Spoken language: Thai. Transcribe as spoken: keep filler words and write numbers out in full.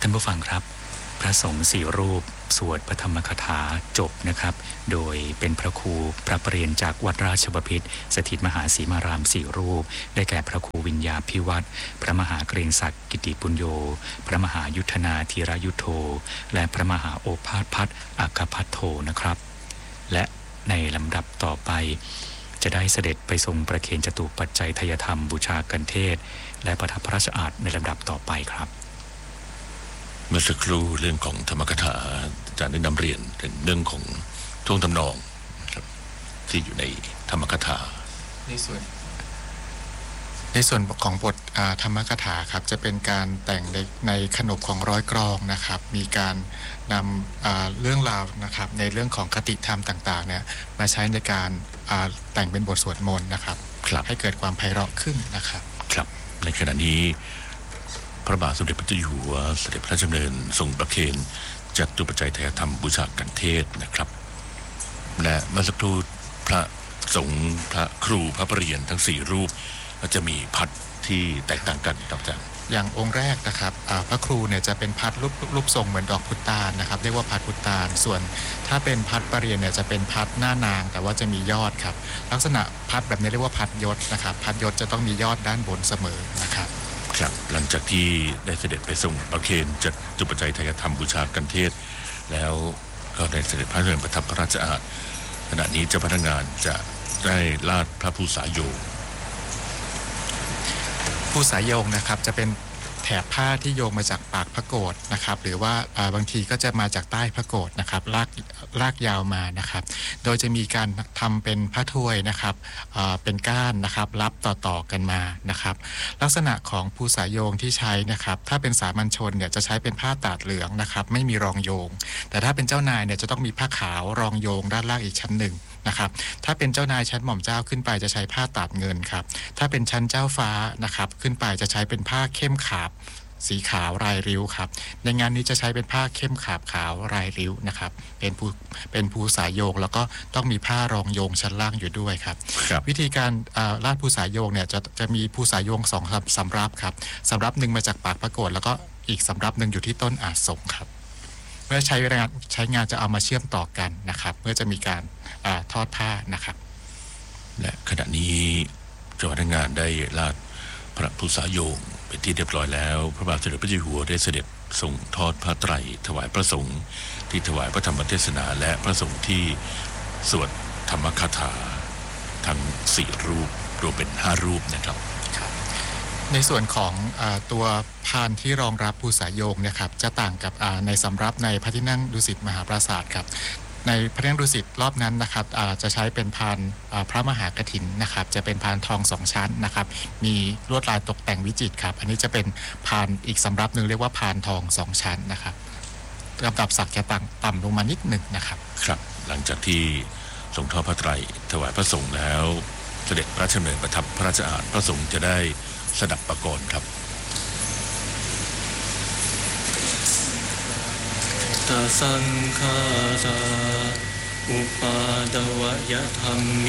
านผู้ฟังครับพระสงฆ์สี่รูปสวดพระธรรมคถาจบนะครับโดยเป็นพระครูพระประเรียนจากวัดราชบพิตรสถิตมหาสีมารามสี่รูปได้แก่พระครูวิญญาภิวัตรพระมหาเกรียงศักดิ์กิติปุญโญพระมหายุทธนาธีรยุทโธและพระมหาโอภาสพัฒน์อัคคพัทโธนะครับและในลำดับต่อไปจะได้เสด็จไปทรงประเคนจตุปัจจัยทายธรรมบูชากันเทศและประทับพระราชอาสน์ในลำดับต่อไปครับเมื่อสักครู่เรื่องของธรรมกถาอาจารย์ได้นำเรียนถึงเรื่องของท่วงทำนองที่อยู่ในธรรมกถาในส่วนในส่วนของบทธรรมกถาครับจะเป็นการแต่งในในขนบของร้อยกรองนะครับมีการนำเรื่องราวนะครับในเรื่องของคติธรรมต่างๆเนี่ยมาใช้ในการแต่งเป็นบทสวดมนต์นะครับให้เกิดความไพเราะขึ้นนะครับครับในขณะนี้พระบาทสมเด็จพระเจ้าอยู่หัวเสด็จพระราชดำเนินทรงประเคนจตุปัจจัยทายธรรมบูชากันเทศนะครับและเมื่อสักครู่พระสงฆ์พระครูพระประเรียนทั้งสี่รูปก็จะมีพัดที่แตกต่างกันครับอาจารย์อย่างองค์แรกนะครับพระครูเนี่ยจะเป็นพัดรูปรูปทรงเหมือนดอกพุตานนะครับเรียกว่าพัดพุตานส่วนถ้าเป็นพัดประเรียนเนี่ยจะเป็นพัดหน้านางแต่ว่าจะมียอดครับลักษณะพัดแบบนี้เรียกว่าพัดยศนะครับพัดยศจะต้องมียอดด้านบนเสมอนะครับครับหลังจากที่ได้เสด็จไปทรงประเคนจตุปัจจัยทายธรรมบูชากันเทศแล้วก็ได้เสด็จพระเรือนประทับพระราชอาสน์ขณะนี้เจ้าพนักงานจะได้ลาดพระภูษาโยงภูษาโยงนะครับจะเป็นแถบผ้าที่โยงมาจากปากพระโกฏนะครับหรือว่าบางทีก็จะมาจากใต้พระโกฏนะครับลากลากยาวมานะครับโดยจะมีการทำเป็นผ้าถ้วยนะครับเป็นก้านนะครับรับต่อๆกันมานะครับลักษณะของภูษาโยงที่ใช้นะครับถ้าเป็นสามัญชนเนี่ยจะใช้เป็นผ้าตาดเหลืองนะครับไม่มีรองโยงแต่ถ้าเป็นเจ้านายเนี่ยจะต้องมีผ้าขาวรองโยงด้านล่างอีกชั้นหนึ่งนะครับถ้าเป็นเจ้านายชั้นหม่อมเจ้าขึ้นไปจะใช้ผ้าตาดเงินครับถ้าเป็นชั้นเจ้าฟ้านะครับขึ้นไปจะใช้เป็นผ้าเข้มขาบสีขาวลายริ้วครับในงานนี้จะใช้เป็นผ้าเข้มขาบขาวลายริ้วนะครับเป็นภูเป็นภูสายโยงแล้วก็ต้องมีผ้ารองโยงชั้นล่างอยู่ด้วยครับวิธีการลาดภูสายโยงเนี่ยจะจะมีภูสายโยงสองสำรับครับสำรับหนึ่งมาจากปากพระโกฏแล้วก็อีกสำรับหนึ่งอยู่ที่ต้นอาสงครับเมื่อใช้งานใช้งานจะเอามาเชื่อมต่อกันนะครับเมื่อจะมีการทอดผ้านะครับและขณะนี้เจ้าพนักงานได้ลาดพระภูษาโยงเป็นที่เรียบร้อยแล้วพระบาทสมเด็จพระเจ้าอยู่หัวได้เสด็จทรงทอดผ้าไตรถวายพระสงฆ์ที่ถวายพระธรรมเทศนาและพระสงฆ์ที่สวดธรรมคถาทั้งสี่รูปรวมเป็นห้ารูปนะครับในส่วนของตัวพานที่รองรับภูษาโยงเนี่ยครับจะต่างกับในสำรับในพระที่นั่งดุสิตมหาปราสาทครับในพระที่นั่งดุสิตรอบนั้นนะครับจะใช้เป็นพานพระมหากฐินนะครับจะเป็นพานทองสองชั้นนะครับมีลวดลายตกแต่งวิจิตรครับอันนี้จะเป็นพานอีกสำรับหนึ่งเรียกว่าพานทองสองชั้นนะครับลำดับศักดิ์จะต่ำต่ำลงมานิดหนึ่งนะครับครับหลังจากที่ทรงทอดพระไตรถวายพระสงฆ์แล้วเสด็จพระราชดำเนินประทับพระราชอาสน์พระสงฆ์จะได้สดับประกรณ์ครับตสังฆาราอุปาดวะยธรรม